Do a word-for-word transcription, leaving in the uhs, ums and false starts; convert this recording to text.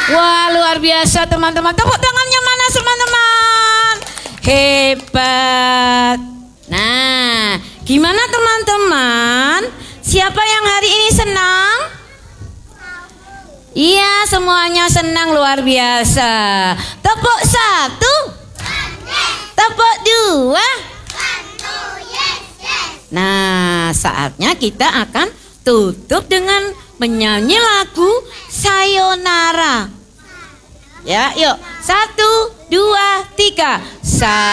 Wah, luar biasa teman-teman. Tepuk tangannya mana teman-teman? Hebat. Nah, gimana teman-teman? Siapa yang hari ini senang? Iya, semuanya senang, luar biasa. Tepuk satu. Tepuk dua. Nah, saatnya kita akan tutup dengan menyanyi lagu Sayonara. Ya, yuk. Satu, dua, tiga. Sa